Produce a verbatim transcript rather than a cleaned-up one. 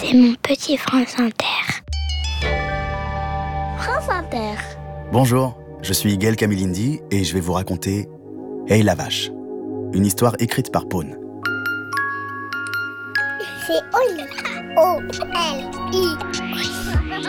C'est mon petit France Inter. France Inter. Bonjour, je suis Gaël Camilindi et je vais vous raconter Hey la vache, une histoire écrite par Pone. C'est Oli. O L I.